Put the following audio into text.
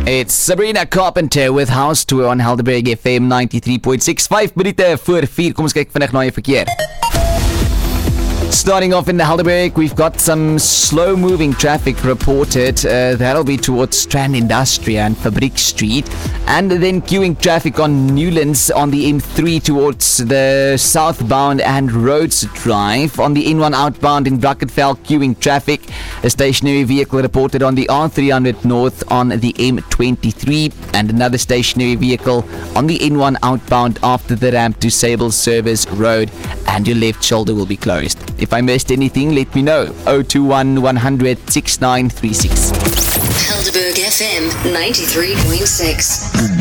It's Sabrina Carpenter with House Tour on Helderberg FM 93.6. 5 minute voor 4. Kom ons kyk vinnig na jou verkeer. Starting off in the Helderberg, we've got some slow-moving traffic reported. That'll be towards Strand Industria and Fabriek Street. And then queuing traffic on Newlands on the M3 towards the southbound and Rhodes Drive. On the N1 outbound in Brackenfell, queuing traffic. A stationary vehicle reported on the R300 North on the M23. And another stationary vehicle on the N1 outbound after the ramp to Sable Service Road. And your left shoulder will be closed. If I missed anything, let me know. 021 100 6936. Helderberg FM 93.6.